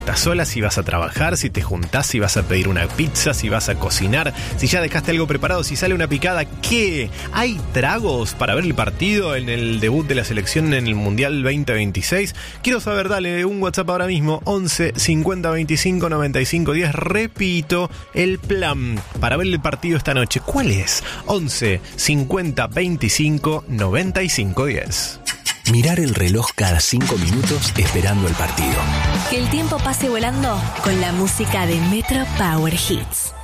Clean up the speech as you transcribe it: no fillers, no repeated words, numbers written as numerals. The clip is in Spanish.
¿Estás sola? Si vas a trabajar, si te juntás, si vas a pedir una pizza, si vas a cocinar, si ya dejaste algo preparado, si sale una picada, ¿qué? ¿Hay tragos para ver el partido en el debut de la selección en el Mundial 2026? Quiero saber, dale un WhatsApp ahora mismo, 11 50 25 95 10. Repito, el plan para ver el partido esta noche, ¿cuál es? 11 50 25 95 10. Mirar el reloj cada 5 minutos esperando el partido. Que el tiempo pase volando con la música de Metro Power Hits.